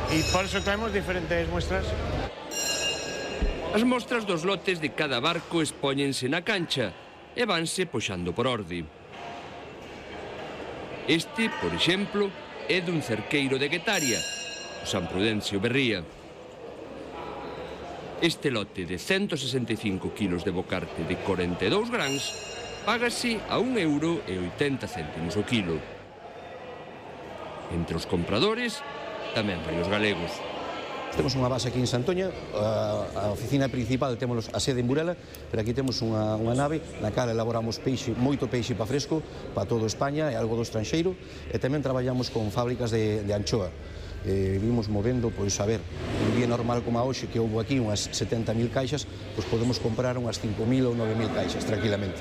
Y por eso traemos diferentes muestras. As mostras dos lotes de cada barco expóñense na cancha e vanse poxando por orde. Este, por exemplo, é dun cerqueiro de Guetaria, o San Prudencio Berría. Este lote de 165 kilos de bocarte de 42 grans págase a €1,80 o kilo. Entre os compradores, tamén varios galegos. Temos unha base aquí en Santoña, a oficina principal temos a sede en Burela, pero aquí temos unha nave na cal elaboramos peixe, moito peixe para fresco, para todo España e algo do estranxeiro, e tamén traballamos con fábricas de anchoa. Vimos movendo, pois, a ver, un día normal como a hoxe, que houve aquí unhas 70.000 caixas, pois podemos comprar unhas 5.000 ou 9.000 caixas, tranquilamente.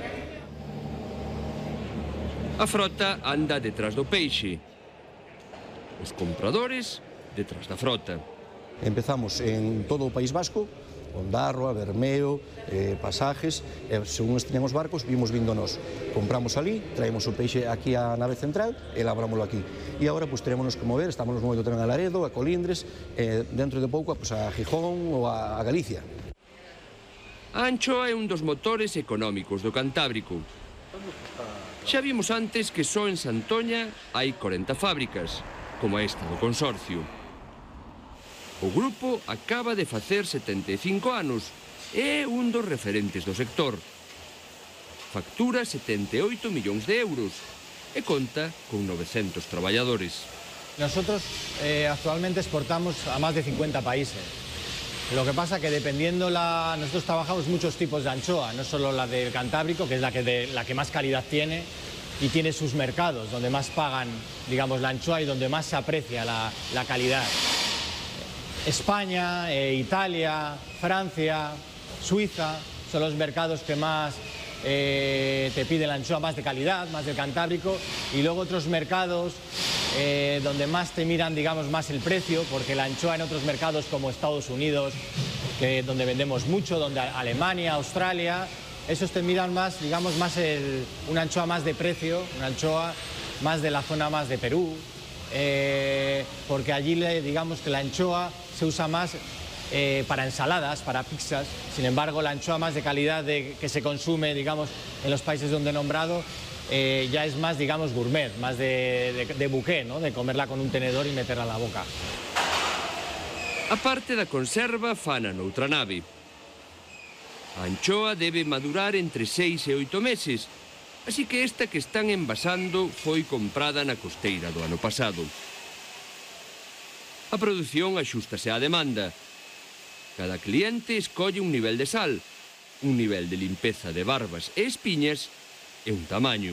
A frota anda detrás do peixe. Os compradores detrás da frota. Empezamos en todo o País Vasco, Ondarroa, Bermeo, Pasajes, e según estiñan os barcos, vimos vindo nós. Compramos ali, traemos o peixe aquí á nave central e labrámoslo aquí. E agora, pois, terémonos que mover, estamos movendo tamén a Laredo, a Colindres, dentro de pouco, pois, a Gijón ou a Galicia. A anchoa é un dos motores económicos do Cantábrico. Xa vimos antes que só en Santoña hai 40 fábricas, como esta do Consorcio. O grupo acaba de facer 75 anos e é un dos referentes do sector. Factura 78 millóns de euros e conta con 900 traballadores. Nosotros actualmente exportamos a más de 50 países. Lo que pasa que dependiendo nosotros trabajamos muchos tipos de anchoa, no solo la del Cantábrico, que es la que más calidad tiene y tiene sus mercados, donde más pagan, digamos, la anchoa y donde más se aprecia la calidad. España, Italia, Francia, Suiza son los mercados que más te piden la anchoa, más de calidad, más del Cantábrico, y luego otros mercados donde más te miran, digamos, más el precio, porque la anchoa en otros mercados como Estados Unidos, donde vendemos mucho, donde Alemania, Australia, esos te miran más, digamos, una anchoa más de precio, una anchoa más de la zona más de Perú, porque allí digamos que la anchoa se usa más para ensaladas, para pizzas. Sin embargo, la anchoa más de calidad que se consume, digamos, en los países donde he nombrado, ya es más, digamos, gourmet, más de bouquet, ¿no? De comerla con un tenedor y meterla en la boca. A parte da conserva, fana noutra nave. A anchoa debe madurar entre 6 e 8 meses, así que esta que están envasando foi comprada na costeira do ano pasado. A produción axústase á demanda. Cada cliente escolle un nivel de sal, un nivel de limpeza de barbas e espiñas e un tamaño.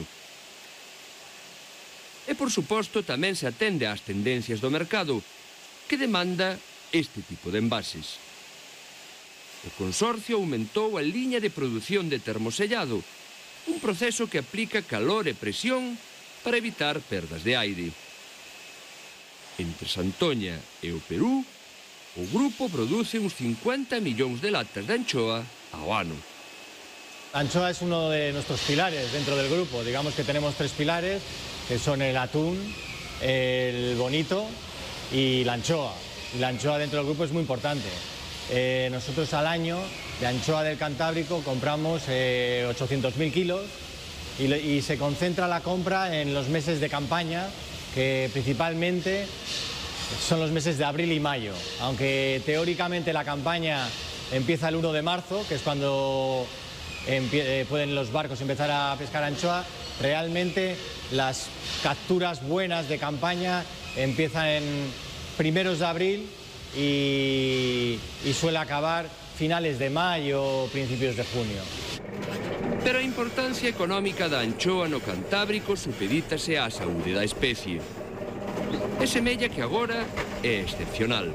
E, por suposto, tamén se atende ás tendencias do mercado, que demanda este tipo de envases. O Consorcio aumentou a liña de produción de termosellado, un proceso que aplica calor e presión para evitar perdas de aire. Entre Santoña e o Perú, o grupo produce uns 50 millóns de latas de anchoa ao ano. La anchoa es uno de nuestros pilares dentro del grupo. Digamos que tenemos 3 pilares, que son el atún, el bonito y la anchoa. Y la anchoa dentro del grupo es muy importante. Nosotros al año de anchoa del Cantábrico compramos 800.000 kilos y se concentra la compra en los meses de campaña, que principalmente son los meses de abril y mayo, aunque teóricamente la campaña empieza el 1 de marzo, que es cuando pueden los barcos empezar a pescar anchoa. Realmente las capturas buenas de campaña empiezan en primeros de abril y suele acabar finales de mayo o principios de junio. Pero a importancia económica da anchoa no Cantábrico supedítase á saúde da especie. E semella que agora é excepcional.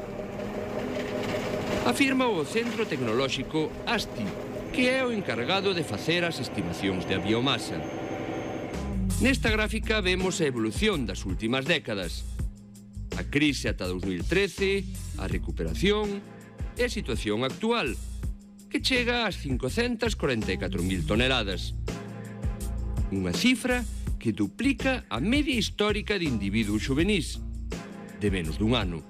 Afirma o Centro Tecnolóxico ASTI, que é o encargado de facer as estimacións de biomasa. Nesta gráfica vemos a evolución das últimas décadas. A crise ata 2013, a recuperación e a situación actual, que chega ás 544.000 toneladas. Unha cifra que duplica a media histórica de individuos xuvenís, de menos dun ano.